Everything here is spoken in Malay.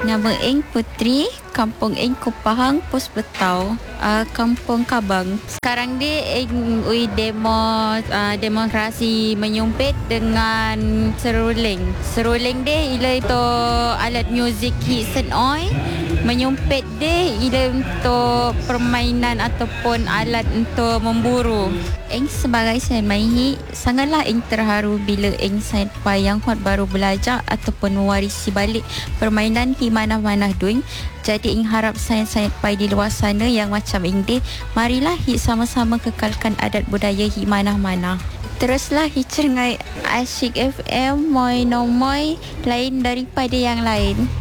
Nama Eng Putri, Kampung Eng Kupahang, Pos Betau, Kampung Kabang. Sekarang dia Eng ui demonstrasi menyumpit dengan seruling. Seruling dia ialah itu alat muzik hidsen oi. Menyumpit dia ialah untuk permainan ataupun alat untuk memburu. Eng sebagai sainmaihi, sangatlah Eng terharu bila Eng sampai yang hot baru belajar ataupun mewarisi balik permainan himanah-manah duing. Jadi Eng harap sain-sainpai di luar sana yang macam Eng dia, marilah sama-sama kekalkan adat budaya himanah-manah. Teruslah hicengai Asyik FM moi no moi lain daripada yang lain.